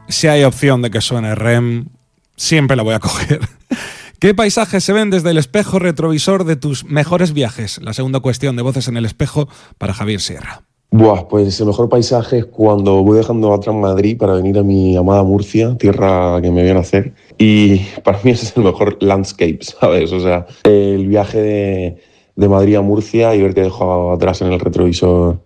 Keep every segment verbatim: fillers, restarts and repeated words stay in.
si hay opción de que suene R E M, siempre la voy a coger. ¿Qué paisajes se ven desde el espejo retrovisor de tus mejores viajes? La segunda cuestión de Voces en el Espejo para Javier Sierra. Buah, pues el mejor paisaje es cuando voy dejando atrás Madrid para venir a mi amada Murcia, tierra que me vio nacer. Y para mí ese es el mejor landscape, ¿sabes? O sea, el viaje de, de Madrid a Murcia y ver que dejo atrás en el retrovisor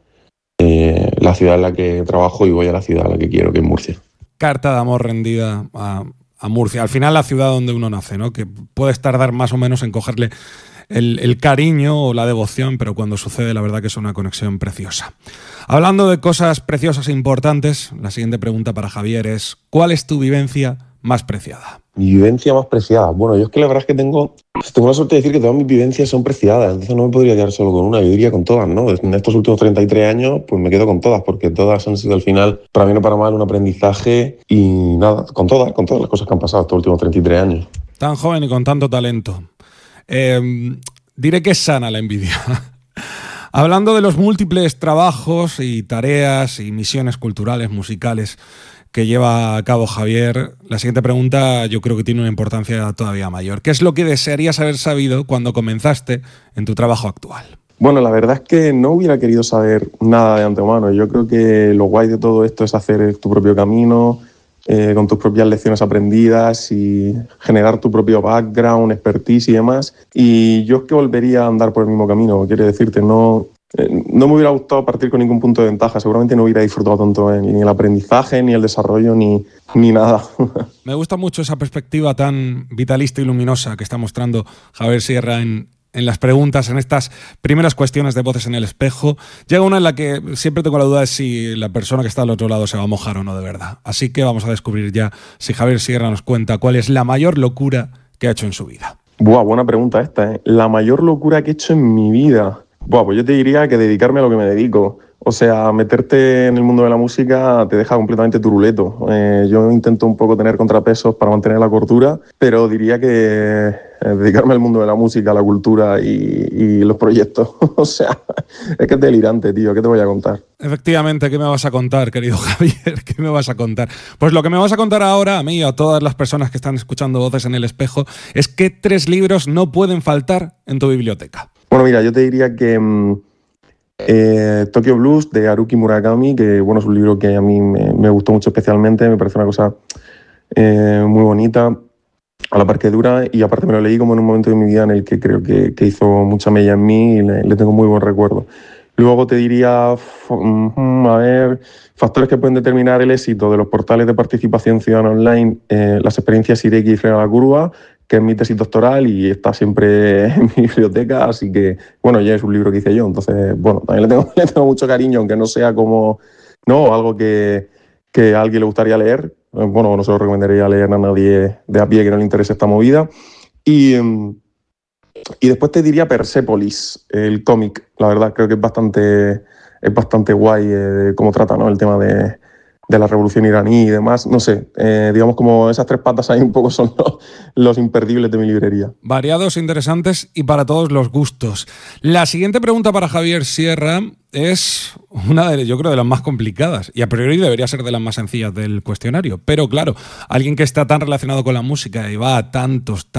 eh, la ciudad en la que trabajo y voy a la ciudad a la que quiero, que es Murcia. Carta de amor rendida a, a Murcia. Al final la ciudad donde uno nace, ¿no? Que puedes tardar más o menos en cogerle el, el cariño o la devoción, pero cuando sucede la verdad que es una conexión preciosa. Hablando de cosas preciosas e importantes, la siguiente pregunta para Javier es: ¿cuál es tu vivencia más preciada? Mi vivencia más preciada. Bueno, yo es que la verdad es que tengo, tengo la suerte de decir que todas mis vivencias son preciadas, entonces no me podría quedar solo con una, yo diría con todas, ¿no? En estos últimos treinta y tres años, pues me quedo con todas, porque todas han sido al final, para bien o para mal, un aprendizaje y nada, con todas, con todas las cosas que han pasado estos últimos treinta y tres años. Tan joven y con tanto talento. Eh, diré que es sana la envidia. Hablando de los múltiples trabajos y tareas y misiones culturales, musicales que lleva a cabo Javier, la siguiente pregunta yo creo que tiene una importancia todavía mayor. ¿Qué es lo que desearías haber sabido cuando comenzaste en tu trabajo actual? Bueno, la verdad es que no hubiera querido saber nada de antemano. Yo creo que lo guay de todo esto es hacer tu propio camino, eh, con tus propias lecciones aprendidas y generar tu propio background, expertise y demás. Y yo es que volvería a andar por el mismo camino, quiero decirte, no... No me hubiera gustado partir con ningún punto de ventaja, seguramente no hubiera disfrutado tanto eh, ni el aprendizaje, ni el desarrollo, ni, ni nada. Me gusta mucho esa perspectiva tan vitalista y luminosa que está mostrando Javier Sierra en, en las preguntas, en estas primeras cuestiones de Voces en el Espejo. Llega una en la que siempre tengo la duda de si la persona que está al otro lado se va a mojar o no de verdad. Así que vamos a descubrir ya si Javier Sierra nos cuenta cuál es la mayor locura que ha hecho en su vida. Buah, buena pregunta esta, ¿eh? La mayor locura que he hecho en mi vida... Bueno, pues yo te diría que dedicarme a lo que me dedico. O sea, meterte en el mundo de la música te deja completamente turuleto. Eh, yo intento un poco tener contrapesos para mantener la cordura, pero diría que eh, dedicarme al mundo de la música, la cultura y, y los proyectos. O sea, es que es delirante, tío. ¿Qué te voy a contar? Efectivamente, ¿qué me vas a contar, querido Javier? ¿Qué me vas a contar? Pues lo que me vas a contar ahora, a mí y a todas las personas que están escuchando Voces en el Espejo, es que tres libros no pueden faltar en tu biblioteca. Bueno, mira, yo te diría que eh, Tokyo Blues de Haruki Murakami, que bueno, es un libro que a mí me, me gustó mucho especialmente, me parece una cosa eh, muy bonita, a la par que dura, y aparte me lo leí como en un momento de mi vida en el que creo que, que hizo mucha mella en mí y le, le tengo muy buen recuerdo. Luego te diría, a ver, factores que pueden determinar el éxito de los portales de participación ciudadana online, eh, las experiencias Ireki y Frena la Curva, que es mi tesis doctoral y está siempre en mi biblioteca, así que, bueno, ya es un libro que hice yo, entonces, bueno, también le tengo, le tengo mucho cariño, aunque no sea como, no, algo que, que a alguien le gustaría leer, bueno, no se lo recomendaría leer a nadie de a pie que no le interese esta movida. Y... Y después te diría Persepolis, el cómic, la verdad, creo que es bastante, es bastante guay eh, cómo trata, ¿no? El tema de, de la revolución iraní y demás. No sé, eh, digamos como esas tres patas ahí un poco son los, los imperdibles de mi librería. Variados, interesantes y para todos los gustos. La siguiente pregunta para Javier Sierra es una de, yo creo, de las más complicadas y a priori debería ser de las más sencillas del cuestionario. Pero claro, alguien que está tan relacionado con la música y va a tantos,